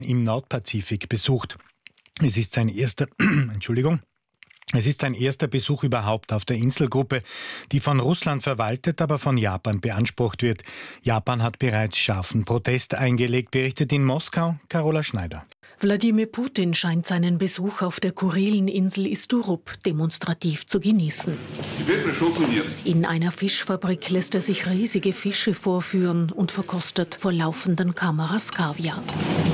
im Nordpazifik besucht. Es ist sein erster Besuch überhaupt auf der Inselgruppe, die von Russland verwaltet, aber von Japan beansprucht wird. Japan hat bereits scharfen Protest eingelegt, berichtet in Moskau Carola Schneider. Wladimir Putin scheint seinen Besuch auf der Kurileninsel Isturup demonstrativ zu genießen. In einer Fischfabrik lässt er sich riesige Fische vorführen und verkostet vor laufenden Kameras Kaviar.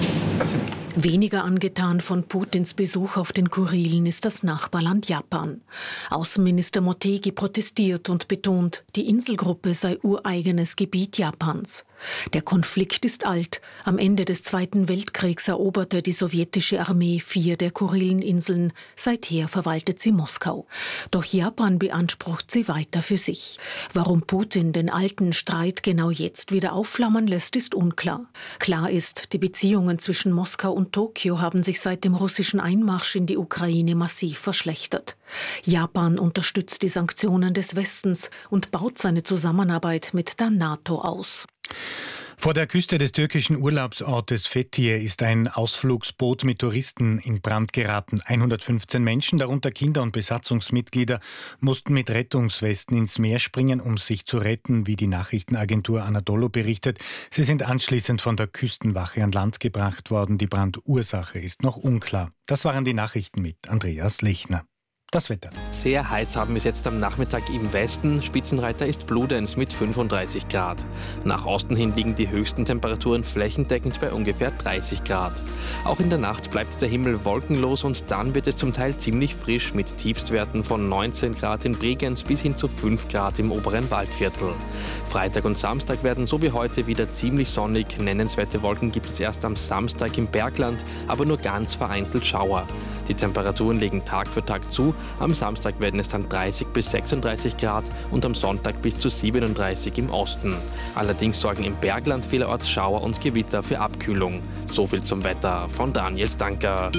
Weniger angetan von Putins Besuch auf den Kurilen ist das Nachbarland Japan. Außenminister Motegi protestiert und betont, die Inselgruppe sei ureigenes Gebiet Japans. Der Konflikt ist alt. Am Ende des Zweiten Weltkriegs eroberte die sowjetische Armee 4 der Kurileninseln. Seither verwaltet sie Moskau. Doch Japan beansprucht sie weiter für sich. Warum Putin den alten Streit genau jetzt wieder aufflammen lässt, ist unklar. Klar ist, die Beziehungen zwischen Moskau und Tokio haben sich seit dem russischen Einmarsch in die Ukraine massiv verschlechtert. Japan unterstützt die Sanktionen des Westens und baut seine Zusammenarbeit mit der NATO aus. Vor der Küste des türkischen Urlaubsortes Fethiye ist ein Ausflugsboot mit Touristen in Brand geraten. 115 Menschen, darunter Kinder und Besatzungsmitglieder, mussten mit Rettungswesten ins Meer springen, um sich zu retten, wie die Nachrichtenagentur Anadolu berichtet. Sie sind anschließend von der Küstenwache an Land gebracht worden. Die Brandursache ist noch unklar. Das waren die Nachrichten mit Andreas Lechner. Das Wetter. Sehr heiß haben wir es jetzt am Nachmittag im Westen. Spitzenreiter ist Bludenz mit 35 Grad. Nach Osten hin liegen die höchsten Temperaturen flächendeckend bei ungefähr 30 Grad. Auch in der Nacht bleibt der Himmel wolkenlos und dann wird es zum Teil ziemlich frisch mit Tiefstwerten von 19 Grad in Bregenz bis hin zu 5 Grad im oberen Waldviertel. Freitag und Samstag werden so wie heute wieder ziemlich sonnig. Nennenswerte Wolken gibt es erst am Samstag im Bergland, aber nur ganz vereinzelt Schauer. Die Temperaturen legen Tag für Tag zu. Am Samstag werden es dann 30 bis 36 Grad und am Sonntag bis zu 37 im Osten. Allerdings sorgen im Bergland vielerorts Schauer und Gewitter für Abkühlung. So viel zum Wetter von Daniel Stanker.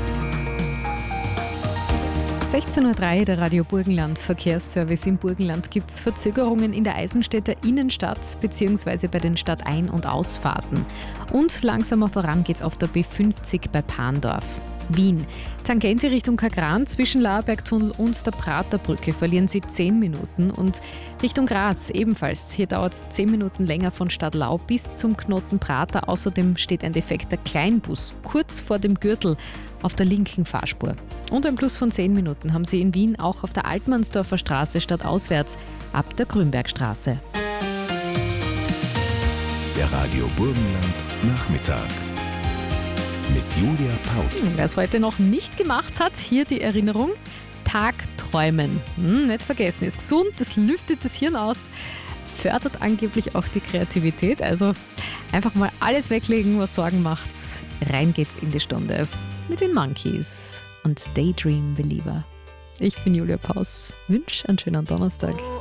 16:03 Uhr, der Radio Burgenland Verkehrsservice. Im Burgenland gibt es Verzögerungen in der Eisenstädter Innenstadt bzw. bei den Stadtein- und Ausfahrten. Und langsamer voran geht's auf der B50 bei Parndorf. Wien. Tangente Richtung Kagran zwischen Lauerbergtunnel und der Praterbrücke verlieren Sie 10 Minuten. Und Richtung Graz ebenfalls. Hier dauert es 10 Minuten länger von Stadlau bis zum Knoten Prater. Außerdem steht ein defekter Kleinbus kurz vor dem Gürtel auf der linken Fahrspur. Und ein Plus von 10 Minuten haben Sie in Wien auch auf der Altmannsdorfer Straße stadtauswärts ab der Grünbergstraße. Der Radio Burgenland Nachmittag mit Julia Paus. Wer es heute noch nicht gemacht hat, hier die Erinnerung: Tagträumen. Nicht vergessen, ist gesund, das lüftet das Hirn aus, fördert angeblich auch die Kreativität. Also einfach mal alles weglegen, was Sorgen macht. Rein geht's in die Stunde mit den Monkeys und Daydream Believer. Ich bin Julia Paus. Wünsche einen schönen Donnerstag.